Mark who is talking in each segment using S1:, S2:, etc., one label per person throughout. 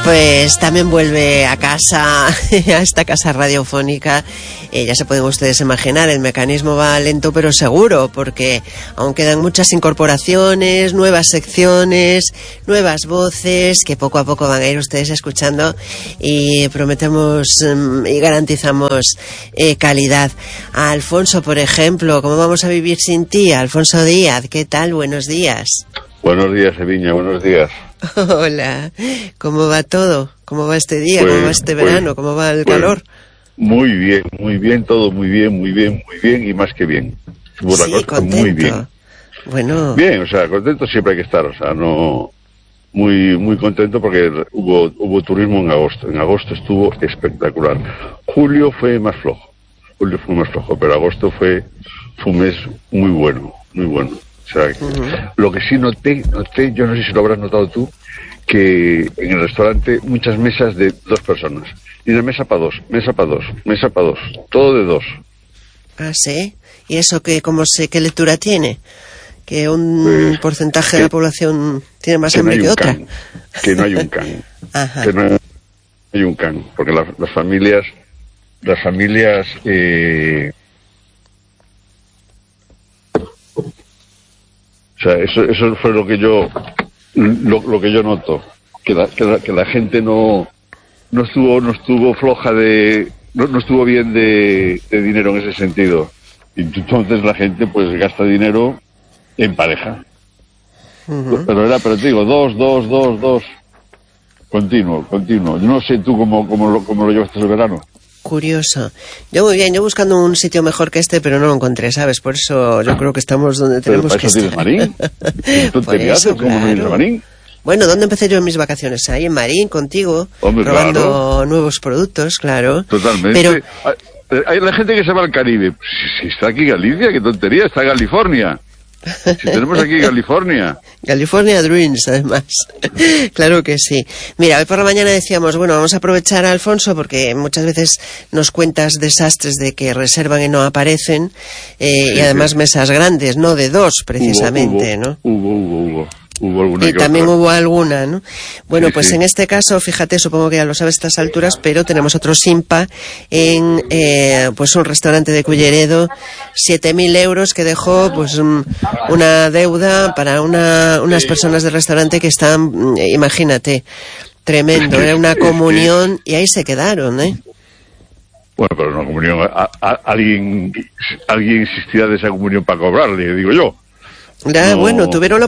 S1: Pues también vuelve a casa, a esta casa radiofónica. Ya se pueden ustedes imaginar, el mecanismo va lento pero seguro, porque aún quedan muchas incorporaciones, nuevas secciones, nuevas voces que poco a poco van a ir ustedes escuchando, y prometemos y garantizamos calidad. A Alfonso, por ejemplo, ¿cómo vamos a vivir sin ti? Alfonso Díaz, ¿qué tal? Buenos días.
S2: Buenos días, Eviña, buenos días.
S1: Hola, ¿cómo va todo? ¿Cómo va este día? ¿Cómo va este verano? ¿Cómo va el calor?
S2: Muy bien, todo muy bien y más que bien.
S1: Sí, contento.
S2: Muy bien.
S1: Bueno.
S2: Bien, o sea, contento siempre hay que estar, o sea, no... Muy contento porque hubo turismo en agosto. En agosto estuvo espectacular. Julio fue más flojo, pero agosto fue un mes muy bueno. O sea, lo que sí noté, yo no sé si lo habrás notado tú, que en el restaurante muchas mesas de 2 personas. Y de mesa para dos, todo de 2.
S1: Ah, ¿sí? ¿Y eso qué lectura tiene? ¿Que un porcentaje de la población tiene más hambre que otra?
S2: Que no hay un can.
S1: Ajá.
S2: Que no hay un can. Porque las familias... O sea, eso fue lo que yo noto, que la gente no estuvo floja no estuvo bien de dinero en ese sentido. Y entonces la gente pues gasta dinero en pareja. Uh-huh. Pero te digo, dos. Continuo. Yo no sé tú cómo lo llevaste el verano.
S1: Curioso. Yo muy bien, yo buscando un sitio mejor que este, pero no lo encontré, ¿sabes? Por eso yo creo que estamos donde tenemos que estar.
S2: ¿Tienes Marín?
S1: Por eso,
S2: ¿Cómo no vienes a Marín?
S1: Bueno, ¿dónde empecé yo mis vacaciones? Ahí en Marín, contigo,
S2: hombre,
S1: probando nuevos productos, claro.
S2: Totalmente.
S1: Pero
S2: hay la gente que se va al Caribe. Si está aquí Galicia, qué tontería, está California. Si tenemos aquí California
S1: Dreams, además. Claro que sí. Mira, hoy por la mañana decíamos, bueno, vamos a aprovechar a Alfonso porque muchas veces nos cuentas desastres de que reservan y no aparecen, y además mesas grandes, no de 2 precisamente, ¿no?
S2: Hubo alguna
S1: y también
S2: otra.
S1: hubo alguna, ¿no? Bueno,
S2: sí,
S1: pues sí. En este caso, fíjate, supongo que ya lo sabes a estas alturas, pero tenemos otro Simpa en pues un restaurante de Culleredo, 7.000 euros que dejó pues una deuda para unas personas del restaurante que están, imagínate, tremendo, era una comunión y ahí se quedaron, ¿eh?
S2: Bueno, pero una comunión, alguien insistirá de esa comunión para cobrarle, digo yo.
S1: Ya, no. Bueno, tuvieron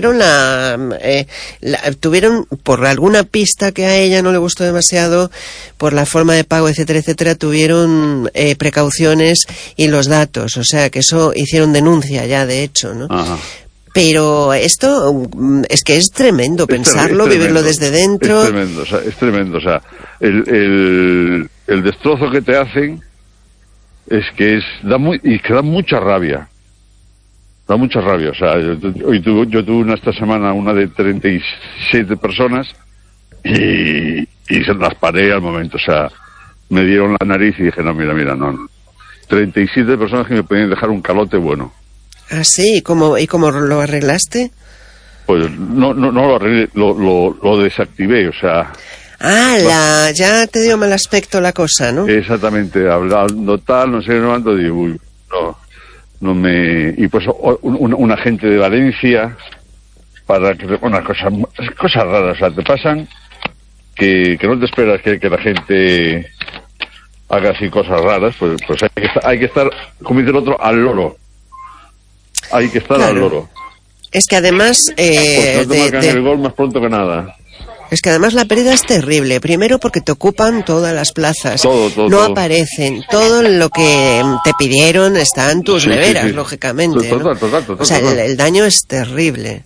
S1: por alguna pista que a ella no le gustó demasiado, por la forma de pago, etcétera, tuvieron precauciones y los datos, o sea que eso hicieron denuncia ya, de hecho, ¿no?
S2: Ajá.
S1: Pero esto es que es tremendo pensarlo, vivirlo desde dentro.
S2: Es tremendo, o sea, el destrozo que te hacen es que da mucha rabia. Da mucha rabia, o sea, yo tuve esta semana una de 37 personas y se las paré al momento, o sea, me dieron la nariz y dije, no, mira, no. 37 personas que me podían dejar un calote bueno.
S1: ¿Ah, sí? ¿Y cómo lo arreglaste?
S2: Pues no lo arreglé, lo desactivé, o sea...
S1: Ah, ya te dio mal aspecto la cosa, ¿no?
S2: Exactamente, hablando tal, no sé, no, digo, uy, no me... Y pues un agente de Valencia, para que unas cosas raras, o sea, te pasan que no te esperas que la gente haga así cosas raras, pues hay que estar, como dice el otro, al loro. Hay que estar claro. Al loro.
S1: Es que además...
S2: porque no te marcan el gol más pronto que nada.
S1: Es que además la pérdida es terrible. Primero porque te ocupan todas las plazas.
S2: Todo.
S1: Aparecen. Todo lo que te pidieron está en tus neveras, lógicamente.
S2: Total.
S1: O sea, el daño es terrible.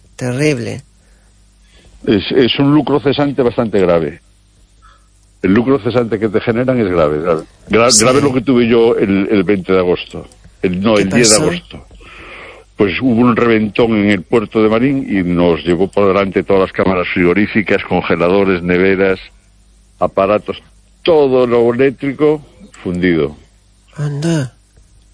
S2: Es un lucro cesante bastante grave. El lucro cesante que te generan es grave. Grave lo que tuve yo el 20 de agosto. El 10 de agosto. Pues hubo un reventón en el puerto de Marín y nos llevó por delante todas las cámaras frigoríficas, congeladores, neveras, aparatos, todo lo eléctrico fundido.
S1: Anda.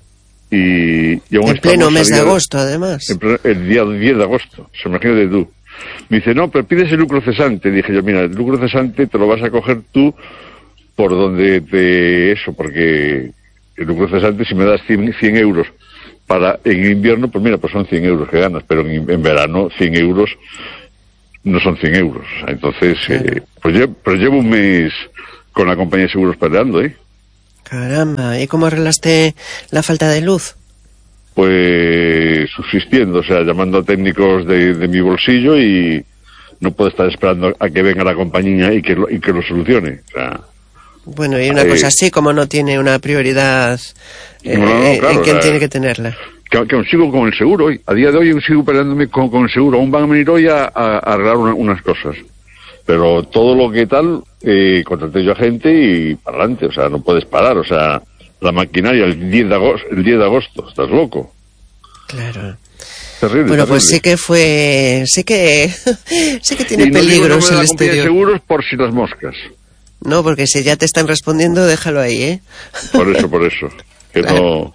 S2: Y aún
S1: en pleno mes de agosto, además.
S2: El día 10 de agosto, se imagínate tú. Me dice, no, pero pides el lucro cesante. Dije yo, mira, el lucro cesante te lo vas a coger tú por donde porque el lucro cesante, si me das 100 euros en invierno, pues mira, pues son 100 euros que ganas, pero en verano 100 euros no son 100 euros. Entonces, pero llevo un mes con la compañía de seguros peleando, ¿eh?
S1: Caramba, ¿y cómo arreglaste la falta de luz?
S2: Pues subsistiendo, o sea, llamando a técnicos de mi bolsillo, y no puedo estar esperando a que venga la compañía y que lo solucione. O sea,
S1: bueno, y una cosa así, como no tiene una prioridad
S2: claro,
S1: en quién tiene que tenerla.
S2: Que aún sigo con el seguro hoy. A día de hoy aún sigo peleándome con el seguro. Aún van a venir hoy a arreglar unas cosas. Pero todo lo que tal, contraté yo a gente y para adelante. O sea, no puedes parar. O sea, la maquinaria el 10 de agosto. ¿Estás loco?
S1: Claro.
S2: Terrible,
S1: bueno,
S2: terrible.
S1: Pues sí que tiene peligros el exterior.
S2: De seguros por si las moscas.
S1: No, porque si ya te están respondiendo, déjalo ahí, ¿eh?
S2: Por eso. Claro.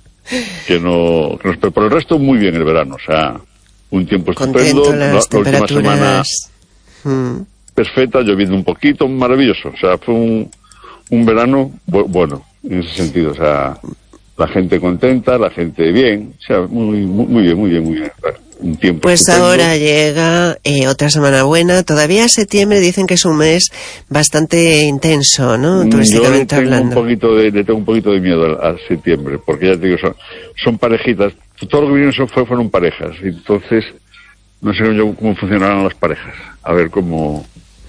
S2: Pero por el resto muy bien el verano, o sea, un tiempo estupendo, la última semana perfecta, lloviendo un poquito, maravilloso, o sea, fue un verano bueno, en ese sentido, o sea, la gente contenta, la gente bien, o sea, muy bien. Un tiempo
S1: pues
S2: estupendo.
S1: Ahora llega otra semana buena. Todavía septiembre dicen que es un mes bastante intenso, ¿no? Turísticamente hablando.
S2: Le tengo un poquito de miedo a septiembre, porque ya te digo, son parejitas. Todo lo que vinieron fueron parejas. Entonces, no sé yo cómo funcionarán las parejas. A ver cómo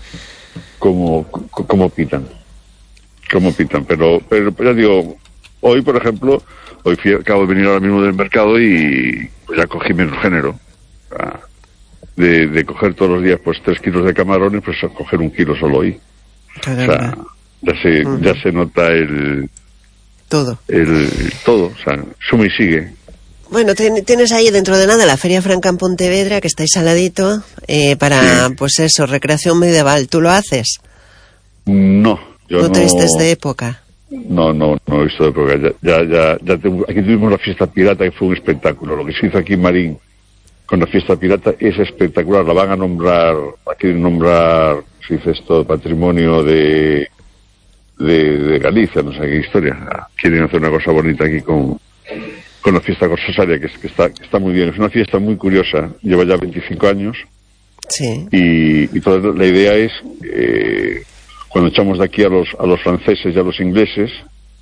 S2: pitan. Pero ya digo, hoy, por ejemplo, acabo de venir ahora mismo del mercado y pues ya cogí menos género. De coger todos los días pues 3 kilos de camarones, pues a coger 1 kilo solo hoy.
S1: Caramba.
S2: O sea, ya se nota
S1: todo,
S2: o sea, suma y sigue.
S1: Bueno, tienes ahí dentro de nada la Feria Franca en Pontevedra, que estáis al ladito, para, pues eso, recreación medieval. ¿Tú lo haces?
S2: No, yo
S1: ¿No te vistes de época?
S2: No he visto de época. Ya aquí tuvimos la fiesta pirata, que fue un espectáculo. Lo que se hizo aquí en Marín con la fiesta pirata es espectacular. La van a nombrar, se dice esto, patrimonio de Galicia, no sé qué historia. Quieren hacer una cosa bonita aquí con la fiesta corsaria, que está muy bien. Es una fiesta muy curiosa, lleva ya 25 años. Sí. Y toda la idea es, cuando echamos de aquí a los franceses y a los ingleses,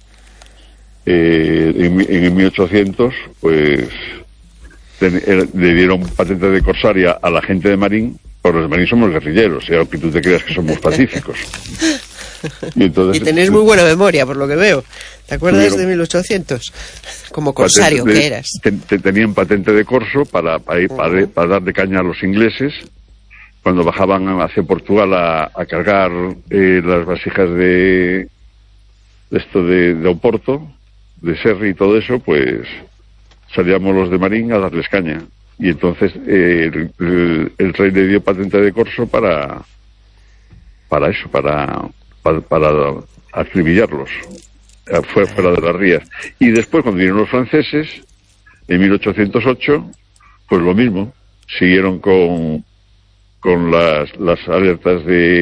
S2: en 1800, pues le dieron patente de corsaria a la gente de Marín, porque los de Marín somos guerrilleros, y aunque tú te creas que somos pacíficos. Y
S1: tenéis muy buena memoria, por lo que veo. ¿Te acuerdas de 1800? Como corsario que eras.
S2: Tenían patente de corso para dar de caña a los ingleses cuando bajaban hacia Portugal a cargar las vasijas de Oporto, de Serri y todo eso, pues salíamos los de Marín a darles caña. Y entonces el rey le dio patente de corso para eso, para acribillarlos fuera de las rías. Y después, cuando vinieron los franceses, en 1808, pues lo mismo, siguieron con las alertas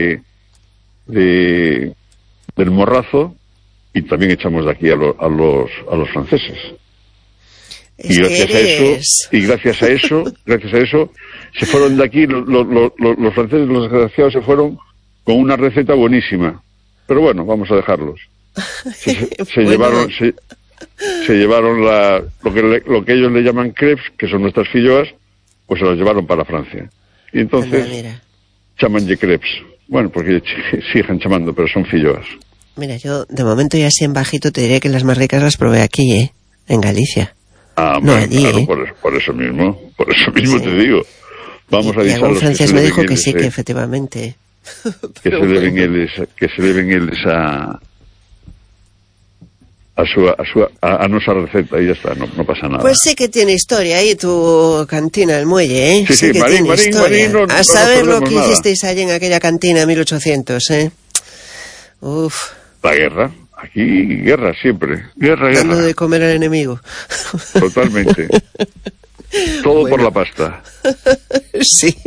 S2: del morrazo, y también echamos de aquí a los franceses. Y gracias a eso se fueron de aquí los franceses, los desgraciados, se fueron con una receta buenísima. Pero bueno, vamos a dejarlos. Se llevaron lo que ellos le llaman crepes, que son nuestras filloas, pues se los llevaron para Francia. Y entonces chaman de crepes. Bueno, porque siguen chamando, pero son filloas.
S1: Mira, yo de momento ya así en bajito te diré que las más ricas las probé aquí, en Galicia.
S2: Ah,
S1: no,
S2: bueno,
S1: allí,
S2: claro, por eso mismo sí. Te digo. Vamos a avisar
S1: a los francés me dijo que sí, que efectivamente.
S2: Que se deben ellos a nuestra receta, y ya está, no pasa nada.
S1: Pues sí que tiene historia ahí tu cantina, el muelle, ¿eh?
S2: Sí,
S1: que
S2: Marín,
S1: tiene historia.
S2: Marín,
S1: a saber lo que hicisteis allí en aquella cantina en 1800, ¿eh? Uf.
S2: La guerra. Aquí, guerra siempre. Guerra.
S1: Dando de comer al enemigo.
S2: Totalmente. Todo bueno. Por la pasta.
S1: Sí.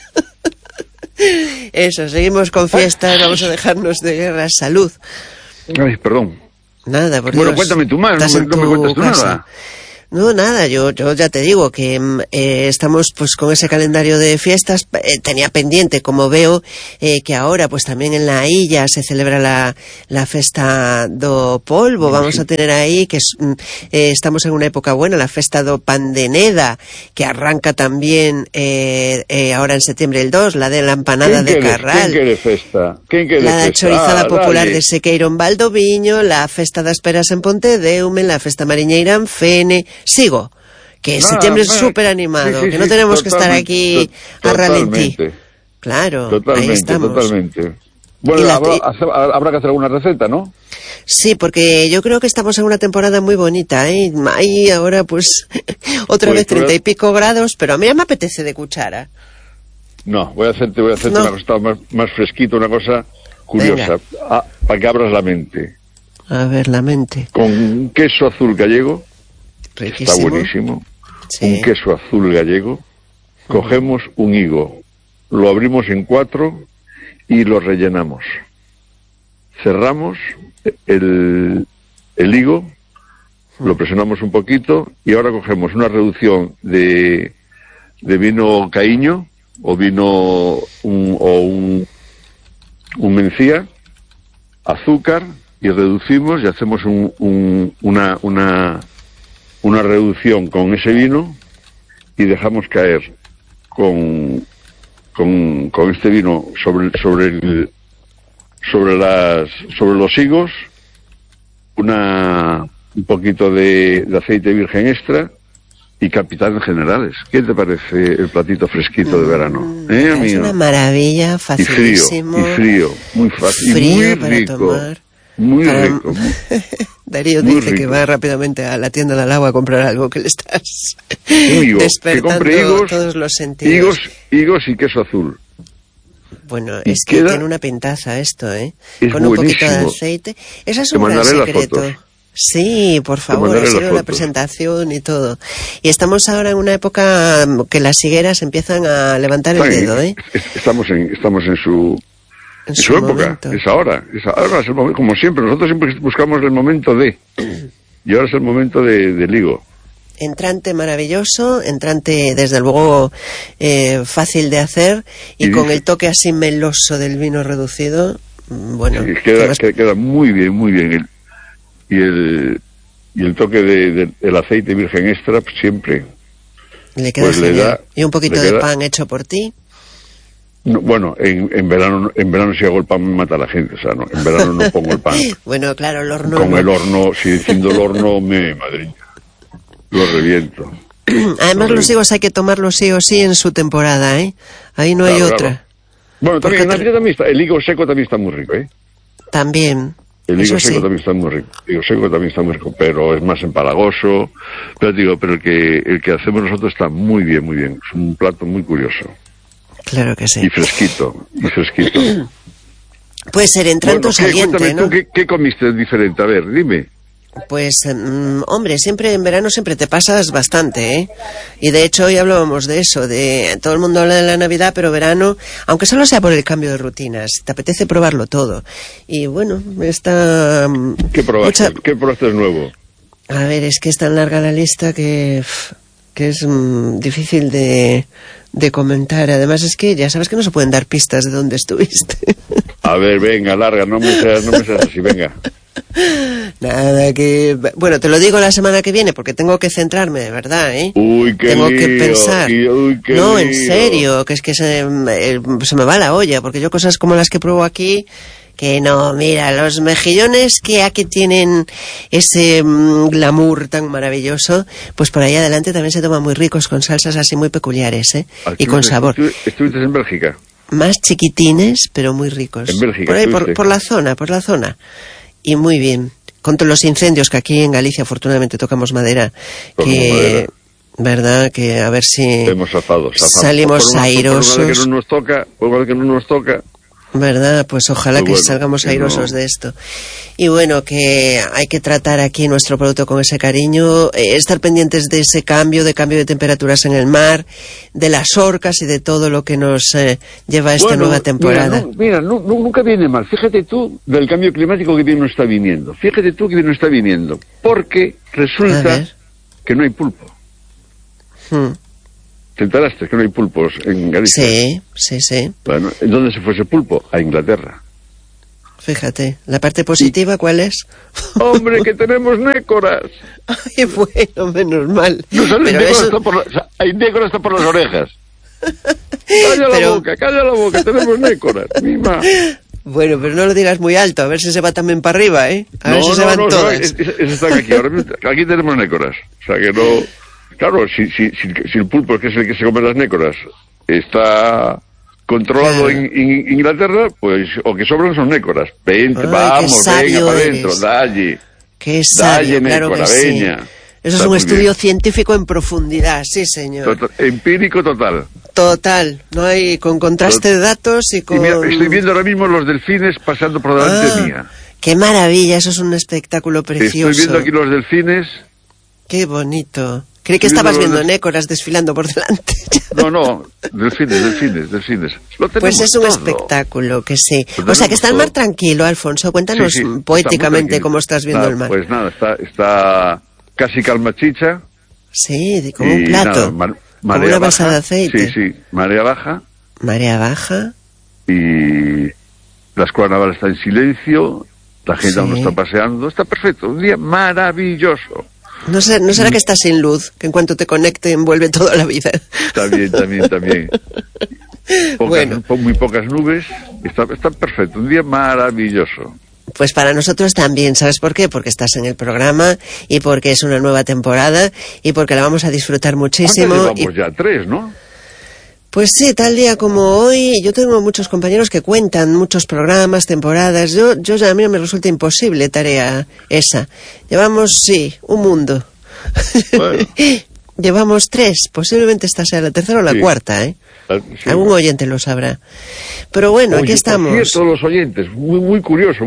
S1: Eso, seguimos con fiestas, vamos a dejarnos de guerra. Salud.
S2: Ay, perdón.
S1: Nada, por
S2: Bueno,
S1: Dios.
S2: Cuéntame tú más, no me cuentas tú nada.
S1: No, nada, yo ya te digo que estamos pues con ese calendario de fiestas. Tenía pendiente, como veo, que ahora pues también en la illa se celebra la festa do polvo. Vamos a tener ahí que estamos en una época buena, la festa do pan de Neda, que arranca también ahora en septiembre el 2, la de la empanada de Carral.
S2: ¿Quién quiere festa?
S1: La chorizada popular de Sequeiro en Valdoviño, la festa das peras en Pontedeume, la festa mariñeira en Fene. Sigo, que septiembre es súper animado, sí, que no tenemos que estar aquí a ralentí. Claro,
S2: totalmente,
S1: ahí estamos.
S2: Totalmente. Bueno, habrá que hacer alguna receta, ¿no?
S1: Sí, porque yo creo que estamos en una temporada muy bonita, ¿eh? Hay ahora pues otra vez 30 y pico grados, pero a mí ya me apetece de cuchara.
S2: No, voy a hacerte una cosa más fresquita, una cosa curiosa, para que abras la mente.
S1: A ver, la mente.
S2: Con queso azul gallego.
S1: Riquísimo.
S2: Está buenísimo.
S1: Sí.
S2: Un queso azul gallego. Cogemos un higo, lo abrimos en 4 y lo rellenamos. Cerramos el higo, lo presionamos un poquito y ahora cogemos una reducción de vino caíño o vino un mencía, azúcar, y reducimos y hacemos una reducción con ese vino y dejamos caer con este vino sobre los higos un poquito de aceite virgen extra y capitanes generales. ¿Qué te parece el platito fresquito de verano?
S1: Es una maravilla, facilísimo.
S2: Y frío, muy fácil,
S1: frío
S2: muy
S1: para
S2: rico.
S1: Tomar.
S2: Muy rico.
S1: Darío
S2: muy
S1: dice
S2: rico.
S1: que va rápidamente a la tienda del agua a comprar algo, que le estás despertando todos los sentidos.
S2: Higos y queso azul.
S1: Bueno, es que tiene una pintaza esto, ¿eh? Con un poquito de aceite. Ese es un gran secreto. Sí, por favor, ha sido la presentación y todo. Y estamos ahora en una época que las higueras empiezan a levantar el dedo, ¿eh?
S2: Estamos en su época, es ahora es el momento, como siempre, nosotros siempre buscamos el momento y ahora es el momento del higo.
S1: Entrante maravilloso, entrante desde luego fácil de hacer y con el toque así meloso del vino reducido, bueno.
S2: Sí, queda muy bien, y el toque del aceite virgen extra pues, siempre.
S1: Le queda genial. Y un poquito de pan hecho por ti.
S2: No, bueno, en verano si hago el pan me mata a la gente, o sea, no, en verano no pongo el pan.
S1: Bueno, claro, el horno.
S2: Con el horno, si enciendo el horno madre, lo reviento.
S1: Además los higos hay que tomarlos sí o sí en su temporada, ¿eh? Ahí no hay otra.
S2: Claro. Bueno, también también está, el higo seco también está muy rico, ¿eh?
S1: También.
S2: El higo seco también está muy rico. El higo seco también está muy rico, pero es más empalagoso. Pero el que hacemos nosotros está muy bien, muy bien. Es un plato muy curioso.
S1: Claro que sí.
S2: Y fresquito.
S1: Puede ser entrante o saliente,
S2: cuéntame,
S1: ¿no?
S2: ¿tú qué comiste diferente? A ver, dime.
S1: Pues, hombre, siempre en verano siempre te pasas bastante, ¿eh? Y de hecho hoy hablábamos de eso, de todo el mundo habla de la Navidad, pero verano, aunque solo sea por el cambio de rutinas, te apetece probarlo todo. Y bueno, está...
S2: ¿Qué probaste? ¿Qué probaste nuevo?
S1: A ver, es que es tan larga la lista que es difícil de comentar. Además es que ya sabes que no se pueden dar pistas de dónde estuviste.
S2: A ver, venga, larga, no me seas así, venga.
S1: Nada, que... Bueno, te lo digo la semana que viene porque tengo que centrarme, de verdad, ¿eh?
S2: Uy, qué
S1: tengo
S2: lío,
S1: que pensar.
S2: Qué
S1: no,
S2: lío.
S1: En serio, que es que se me va la olla, porque yo cosas como las que pruebo aquí... Que no, mira, los mejillones que aquí tienen ese glamour tan maravilloso, pues por ahí adelante también se toman muy ricos con salsas así muy peculiares, ¿eh? Y con sabor.
S2: ¿Estuviste en Bélgica?
S1: Más chiquitines, pero muy ricos.
S2: En Bélgica.
S1: Por ahí, por la zona. Y muy bien. Contra los incendios, que aquí en Galicia afortunadamente tocamos madera. ¿Verdad? Que a ver si
S2: hemos zafado.
S1: salimos airosos.
S2: Por una vez que no nos toca,
S1: ¿Verdad? Pues ojalá
S2: Muy
S1: que
S2: bueno,
S1: salgamos
S2: que
S1: airosos
S2: no.
S1: de esto. Y bueno, que hay que tratar aquí nuestro producto con ese cariño, estar pendientes de ese cambio de temperaturas en el mar, de las orcas y de todo lo que nos lleva a esta nueva temporada.
S2: Mira, nunca viene mal. Fíjate tú del cambio climático que bien nos está viniendo. Fíjate tú que bien nos está viniendo. Porque resulta que no hay pulpo. ¿Te enteraste que no hay pulpos en Galicia?
S1: Sí.
S2: Bueno, ¿en dónde se fue ese pulpo? A Inglaterra.
S1: Fíjate, ¿la parte positiva cuál es?
S2: ¡Hombre, que tenemos nécoras!
S1: Ay, bueno, menos mal.
S2: No sale
S1: Pero
S2: nécoras
S1: eso...
S2: hay nécoras hasta por las orejas. Calla la boca, tenemos nécoras. Mima.
S1: Bueno, pero no lo digas muy alto, a ver si se va también para arriba, ¿eh? A ver si se van todas.
S2: Están aquí, aquí tenemos nécoras. O sea que no... Claro, si el pulpo, que es el que se come las nécoras, está controlado en Inglaterra, pues, o que sobran son nécoras. Vente, vamos, venga para adentro, dalle.
S1: Qué sabio, claro
S2: nécora,
S1: que
S2: veña.
S1: sí. Eso es un estudio científico en profundidad, sí, señor.
S2: Empírico total.
S1: Total, no hay, con contraste de datos y con...
S2: Y mira, estoy viendo ahora mismo los delfines pasando por delante mía.
S1: ¡Qué maravilla! Eso es un espectáculo precioso.
S2: Estoy viendo aquí los delfines.
S1: ¡Qué bonito! Creí que estabas viendo nécoras desfilando por delante.
S2: No, delfines.
S1: Pues es un espectáculo, que sí. O sea, que está el mar tranquilo, Alfonso. Cuéntanos poéticamente cómo estás viendo el mar.
S2: Pues nada, está casi calmachicha.
S1: Sí, como un plato.
S2: Nada,
S1: como una bolsa de aceite.
S2: Sí, marea baja.
S1: Marea baja.
S2: Y la escuela naval está en silencio. La gente aún no está paseando. Está perfecto, un día maravilloso.
S1: ¿No será que está sin luz? Que en cuanto te conecte envuelve toda la vida.
S2: También. Muy pocas nubes. Está perfecto. Un día maravilloso.
S1: Pues para nosotros también. ¿Sabes por qué? Porque estás en el programa y porque es una nueva temporada y porque la vamos a disfrutar muchísimo.
S2: Llevamos ya 3, ¿no?
S1: Pues sí, tal día como hoy, yo tengo muchos compañeros que cuentan muchos programas, temporadas. Yo ya a mí me resulta imposible tarea esa. Llevamos, un mundo. Bueno. Llevamos 3, posiblemente esta sea la tercera o la cuarta, ¿eh? Sí. Algún oyente lo sabrá. Pero bueno, aquí estamos.
S2: Por cierto, los oyentes, muy curioso.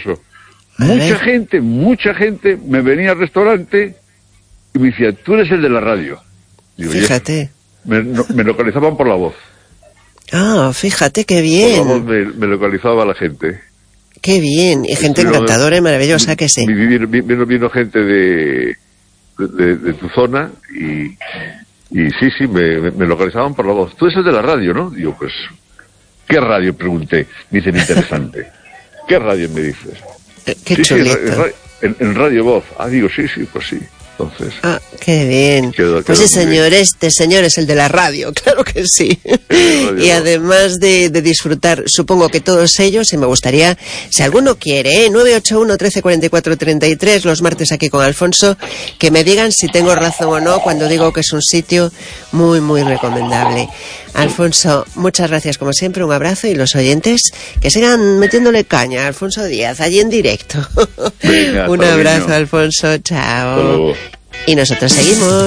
S2: Mucha gente me venía al restaurante y me decía, tú eres el de la radio. Digo,
S1: fíjate.
S2: Me localizaban por la voz.
S1: Ah, fíjate, qué bien.
S2: Por la voz me localizaba la gente.
S1: Qué bien, y gente encantadora y maravillosa, que sí.
S2: Vino gente de tu zona y sí, me localizaban por la voz. Tú eres el de la radio, ¿no? Digo, pues, ¿qué radio? Pregunté. Me dicen, interesante. ¿Qué radio me dices?
S1: Qué chulito.
S2: En Radio Voz. Ah, digo, sí, pues sí. Entonces,
S1: qué bien. Pues sí, señor, este señor es el de la radio, claro que sí. Y además de disfrutar, supongo que todos ellos, y me gustaría, si alguno quiere, 981 13 44 33, los martes aquí con Alfonso, que me digan si tengo razón o no cuando digo que es un sitio muy, muy recomendable. Alfonso, muchas gracias como siempre, un abrazo, y los oyentes que sigan metiéndole caña a Alfonso Díaz, allí en directo.
S2: Venga,
S1: un abrazo, Alfonso, chao. Y nosotros seguimos.